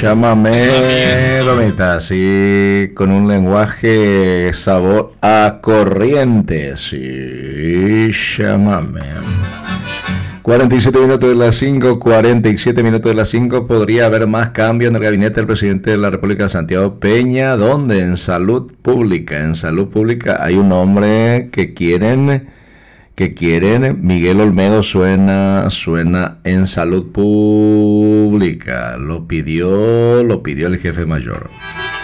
Llámame, Romita, así con un lenguaje sabor a corriente. Sí, llámame. 47 minutos de las 5, 47 minutos de las 5. Podría haber más cambio en el gabinete del presidente de la República, Santiago Peña. ¿Dónde? En salud pública. En salud pública hay un hombre que quieren. Miguel Olmedo suena en salud pública. Lo pidió el jefe mayor.